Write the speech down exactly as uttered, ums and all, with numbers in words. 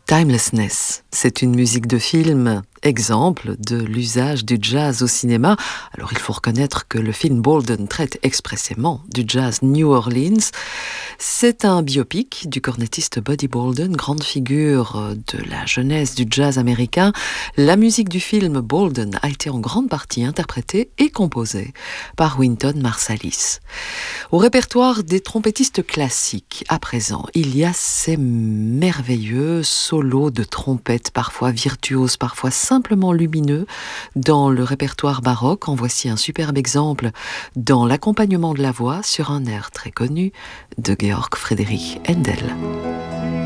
Timelessness, c'est une musique de film, exemple de l'usage du jazz au cinéma. Alors il faut reconnaître que le film Bolden traite expressément du jazz New Orleans. C'est un biopic du cornettiste Buddy Bolden, grande figure de la jeunesse du jazz américain. La musique du film Bolden a été en grande partie interprétée et composée par Wynton Marsalis. Au répertoire des trompettistes classiques, à présent, il y a ces merveilleux solos de trompette, parfois virtuoses, parfois simplement lumineux, dans le répertoire baroque. En voici un superbe exemple dans l'accompagnement de la voix sur un air très connu de Georg Friedrich Händel.